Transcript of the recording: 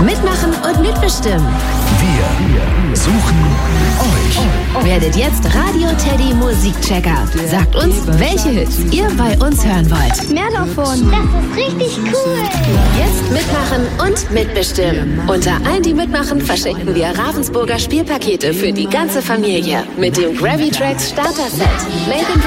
Mitmachen und mitbestimmen. Wir suchen euch. Werdet jetzt Radio Teddy Musikchecker. Sagt uns, welche Hits ihr bei uns hören wollt. Mehr davon. Das ist richtig cool. Jetzt mitmachen und mitbestimmen. Unter allen, die mitmachen, verschenken wir Ravensburger Spielpakete für die ganze Familie. Mit dem Gravy Tracks Starter Set. Made in